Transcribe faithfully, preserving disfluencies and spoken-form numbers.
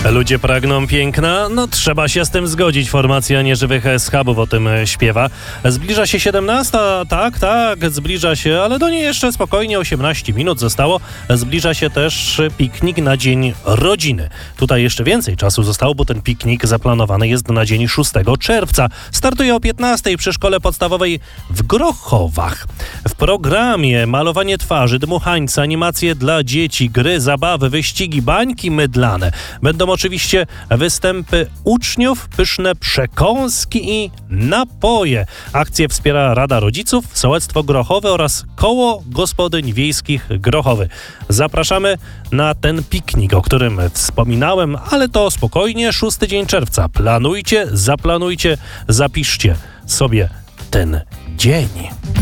Ludzie pragną piękna, no trzeba się z tym zgodzić. Formacja Nieżywych Schabów o tym śpiewa. Zbliża się siedemnasta, tak, tak, zbliża się, ale do niej jeszcze spokojnie osiemnaście minut zostało. Zbliża się też piknik na Dzień Rodziny. Tutaj jeszcze więcej czasu zostało, bo ten piknik zaplanowany jest na dzień szóstego czerwca. Startuje o piętnastej przy szkole podstawowej w Grochowach. W programie malowanie twarzy, dmuchańce, animacje dla dzieci, gry, zabawy, wyścigi, bańki mydlane. Będą oczywiście występy uczniów, pyszne przekąski i napoje. Akcję wspiera Rada Rodziców, Sołectwo Grochowe oraz Koło Gospodyń Wiejskich Grochowy. Zapraszamy na ten piknik, o którym wspominałem, ale to spokojnie, szósty dzień czerwca. Planujcie, zaplanujcie, zapiszcie sobie ten dzień.